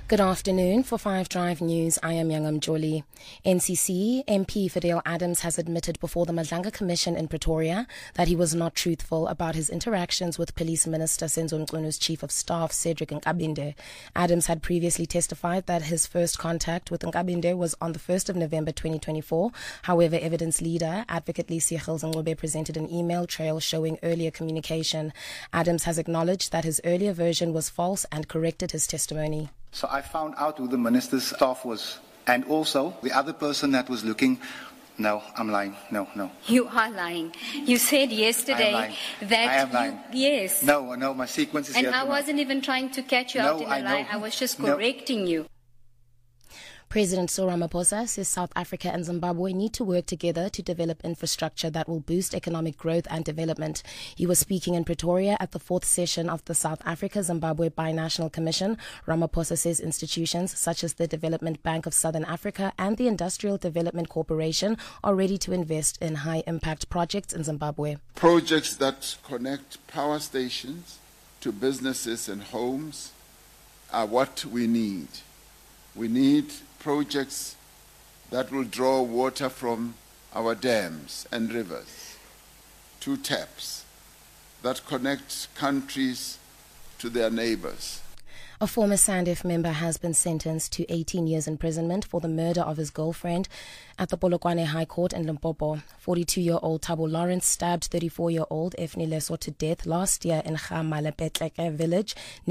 Good afternoon. For 5 Drive News, I am Yangam Jolie. NCC MP Fidel Adams has admitted before the Madlanga Commission in Pretoria that he was not truthful about his interactions with Police Minister Senzo Mchunu Chief of Staff Cedric Nkabinde. Adams had previously testified that his first contact with Nkabinde was on the 1st of November 2024. However, evidence leader, Advocate Lesiegill Zangcobe, presented an email trail showing earlier communication. Adams has acknowledged that his earlier version was false and corrected his testimony. So I found out who the minister's staff was, and also the other person that was looking. No, I'm lying. No. You are lying. You said yesterday that I am lying. Yes. No, my sequence is and here. I wasn't even trying to catch you out in a lie. I was just correcting you. President Cyril Ramaphosa says South Africa and Zimbabwe need to work together to develop infrastructure that will boost economic growth and development. He was speaking in Pretoria at the 4th session of the South Africa-Zimbabwe Binational Commission. Ramaphosa says institutions such as the Development Bank of Southern Africa and the Industrial Development Corporation are ready to invest in high-impact projects in Zimbabwe. Projects that connect power stations to businesses and homes are what we need. We need projects that will draw water from our dams and rivers to taps that connect countries to their neighbors. A former SANDF member has been sentenced to 18 years imprisonment for the murder of his girlfriend at the Polokwane High Court in Limpopo. 42-year-old Thabo Lawrence stabbed 34-year-old Efni Leso to death last year in Gamalepetleke village near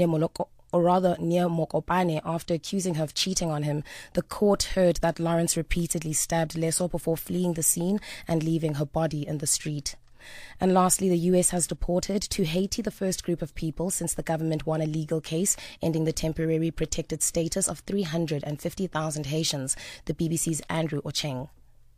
Mokopane after accusing her of cheating on him. The court heard that Lawrence repeatedly stabbed Leso before fleeing the scene and leaving her body in the street. And lastly, the U.S. has deported to Haiti the first group of people since the government won a legal case ending the temporary protected status of 350,000 Haitians. The BBC's Andrew Ocheng.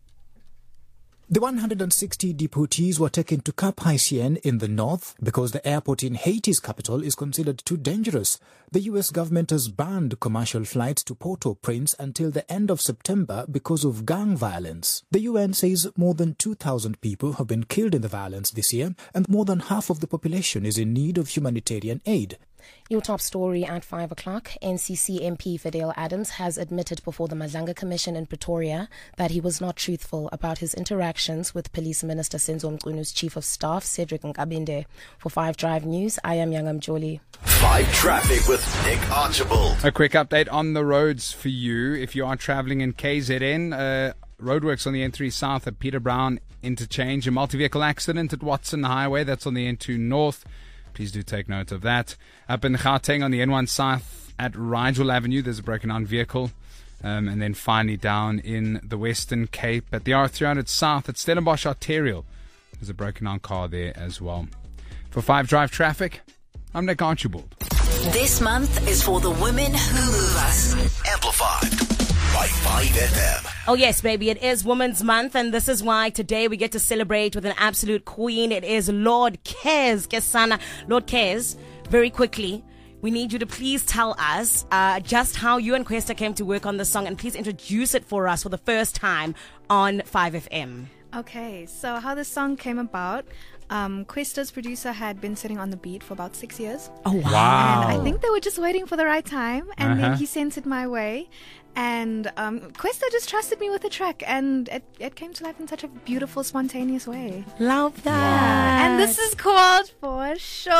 The 160 deportees were taken to Cap Haitien in the north because the airport in Haiti's capital is considered too dangerous. The U.S. government has banned commercial flights to Port-au-Prince until the end of September because of gang violence. The UN says more than 2,000 people have been killed in the violence this year, and more than half of the population is in need of humanitarian aid. Your top story at 5 o'clock. NCC MP Fidel Adams has admitted before the Madlanga Commission in Pretoria that he was not truthful about his interactions with Police Minister Senzo Mchunu's Chief of Staff, Cedric Nkabinde. For 5 Drive News, I am Yangam Jolie. 5 Traffic with Nick Archibald. A quick update on the roads for you. If you are travelling in KZN, roadworks on the N3 South at Peter Brown Interchange. A multi-vehicle accident at Watson Highway, that's on the N2 North. Please do take note of that. Up in Gauteng on the N1 South at Rigel Avenue, there's a broken down vehicle. And then finally down in the Western Cape at the R300 South at Stellenbosch Arterial, there's a broken down car there as well. For 5 Drive Traffic, I'm Nick Archibald. This month is for the women who move us. Amplified by 5FM. Oh yes, baby, it is Women's Month, and this is why today we get to celebrate with an absolute queen. It is Lord Kes, Kesana. Lord Kes, very quickly, we need you to please tell us just how you and Kwesta came to work on this song, and please introduce it for us for the first time on 5FM. Okay, so how this song came about, Kwesta's producer had been sitting on the beat for about 6 years. Oh, wow. And I think they were just waiting for the right time, and then he sent it my way. And Kwesta just trusted me with the track, and it came to life in such a beautiful, spontaneous way. Love that. Yeah. And this is called For Sure.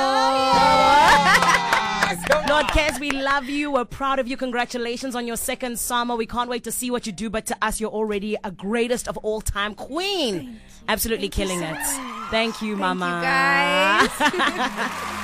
Lord Kes, we love you. We're proud of you. Congratulations on your second summer. We can't wait to see what you do, but to us, you're already a greatest of all time queen. Absolutely killing it. Thank you, Mama. Thank you, guys.